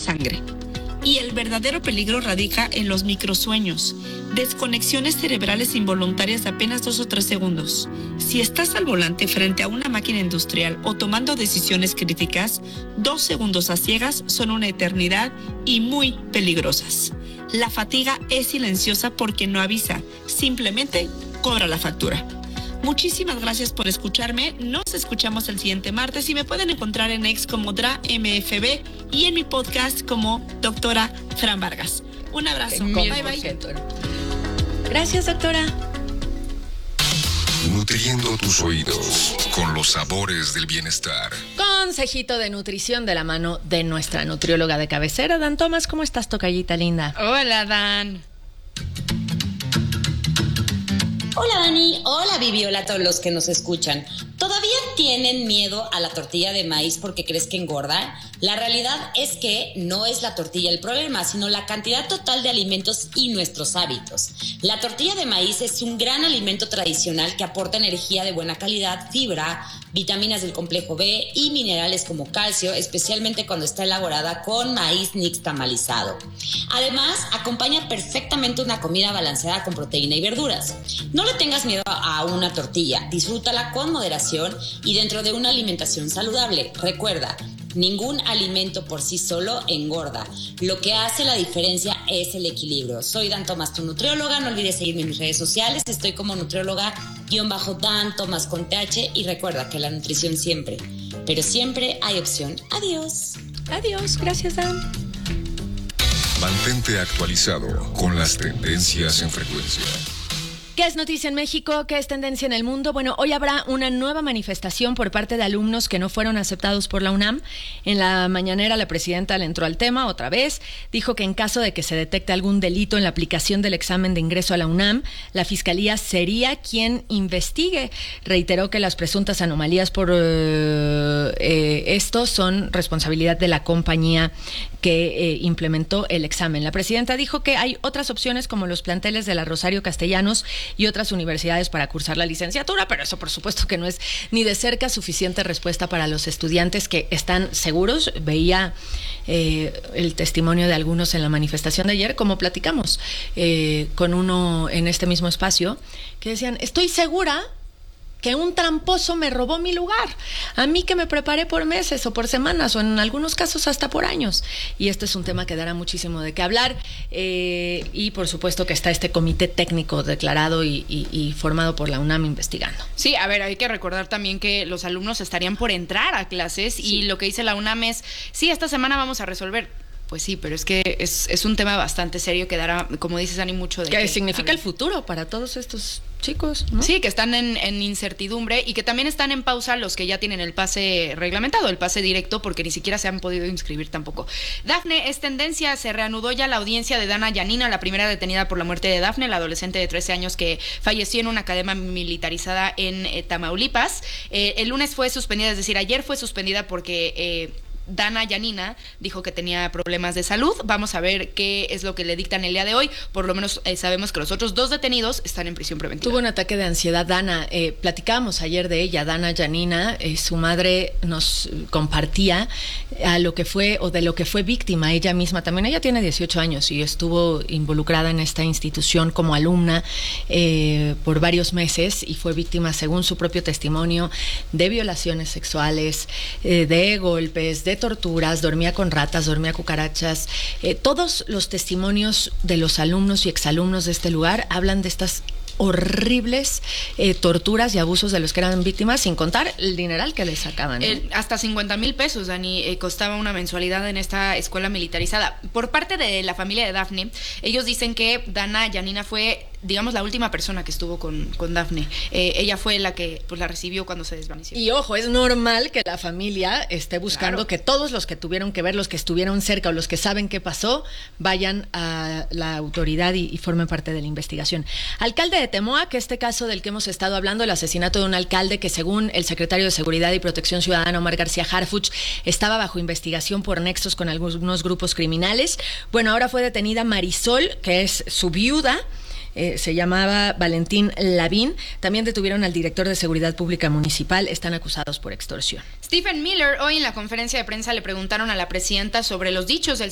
sangre. Y el verdadero peligro radica en los microsueños, desconexiones cerebrales involuntarias de apenas 2 o 3 segundos. Si estás al volante frente a una máquina industrial o tomando decisiones críticas, 2 segundos a ciegas son una eternidad y muy peligrosas. La fatiga es silenciosa porque no avisa, simplemente cobra la factura. Muchísimas gracias por escucharme. Nos escuchamos el siguiente martes y me pueden encontrar en X como DraMFB y en mi podcast como Doctora Fran Vargas. Un abrazo. Bye, bye. Gracias, doctora. Nutriendo tus oídos con los sabores del bienestar. Consejito de nutrición de la mano de nuestra nutrióloga de cabecera, Dan Tomás. ¿Cómo estás, tocallita linda? Hola, Dan. Hola Dani, hola Vivi, hola a todos los que nos escuchan. ¿Todavía tienen miedo a la tortilla de maíz porque crees que engorda? La realidad es que no es la tortilla el problema, sino la cantidad total de alimentos y nuestros hábitos. La tortilla de maíz es un gran alimento tradicional que aporta energía de buena calidad, fibra, vitaminas del complejo B y minerales como calcio, especialmente cuando está elaborada con maíz nixtamalizado. Además, acompaña perfectamente una comida balanceada con proteína y verduras. No le tengas miedo a una tortilla, disfrútala con moderación y dentro de una alimentación saludable. Recuerda, ningún alimento por sí solo engorda. Lo que hace la diferencia es el equilibrio. Soy Dan Tomás, tu nutrióloga. No olvides seguirme en mis redes sociales. Estoy como nutrióloga-Dan Tomás con TH. Y recuerda que la nutrición siempre, pero siempre hay opción. Adiós. Adiós. Gracias, Dan. Mantente actualizado con las tendencias en frecuencia. ¿Qué es noticia en México? ¿Qué es tendencia en el mundo? Bueno, hoy habrá una nueva manifestación por parte de alumnos que no fueron aceptados por la UNAM. En la mañanera la presidenta le entró al tema otra vez. Dijo que en caso de que se detecte algún delito en la aplicación del examen de ingreso a la UNAM, la Fiscalía sería quien investigue. Reiteró que las presuntas anomalías por esto son responsabilidad de la compañía que implementó el examen. La presidenta dijo que hay otras opciones como los planteles de la Rosario Castellanos y otras universidades para cursar la licenciatura, pero eso por supuesto que no es ni de cerca suficiente respuesta para los estudiantes que están seguros. Veía el testimonio de algunos en la manifestación de ayer, como platicamos con uno en este mismo espacio, que decían, estoy segura que un tramposo me robó mi lugar, a mí que me preparé por meses o por semanas o en algunos casos hasta por años. Y este es un tema que dará muchísimo de qué hablar y por supuesto que está este comité técnico declarado y formado por la UNAM investigando. Sí, a ver, hay que recordar también que los alumnos estarían por entrar a clases y lo que dice la UNAM es, sí, esta semana vamos a resolver. Pues sí, pero es que es un tema bastante serio que dará, como dices, Dani, mucho de que significa el futuro para todos estos chicos, ¿no? Sí, que están en incertidumbre y que también están en pausa los que ya tienen el pase reglamentado, el pase directo, porque ni siquiera se han podido inscribir tampoco. Dafne es tendencia, se reanudó ya la audiencia de Dana Yanina, la primera detenida por la muerte de Dafne, la adolescente de 13 años que falleció en una academia militarizada en Tamaulipas. El lunes fue suspendida, es decir, ayer fue suspendida porque Dana Yanina dijo que tenía problemas de salud. Vamos a ver qué es lo que le dictan el día de hoy. Por lo menos sabemos que los otros 2 detenidos están en prisión preventiva. Tuvo un ataque de ansiedad Dana. Platicábamos ayer de ella, Dana Yanina. Su madre nos compartía a lo que fue o de lo que fue víctima ella misma. También ella tiene 18 años y estuvo involucrada en esta institución como alumna por varios meses y fue víctima, según su propio testimonio, de violaciones sexuales, de golpes, de torturas, dormía con ratas, dormía cucarachas. Todos los testimonios de los alumnos y exalumnos de este lugar hablan de estas horribles torturas y abusos de los que eran víctimas, sin contar el dineral que les sacaban. Hasta 50,000 pesos, Dani, costaba una mensualidad en esta escuela militarizada. Por parte de la familia de Dafne, ellos dicen que Dana Yanina fue, digamos, la última persona que estuvo con Dafne. Ella fue la que pues la recibió cuando se desvaneció. Y ojo, es normal que la familia esté buscando que todos los que tuvieron que ver, los que estuvieron cerca o los que saben qué pasó, vayan a la autoridad y formen parte de la investigación. Alcalde de Temoac, que este caso del que hemos estado hablando, el asesinato de un alcalde que, según el secretario de Seguridad y Protección Ciudadana, Omar García Harfuch, estaba bajo investigación por nexos con algunos grupos criminales. Bueno, ahora fue detenida Marisol, que es su viuda. Se llamaba Valentín Lavín. También detuvieron al director de Seguridad Pública Municipal. Están acusados por extorsión. Stephen Miller, hoy en la conferencia de prensa le preguntaron a la presidenta sobre los dichos del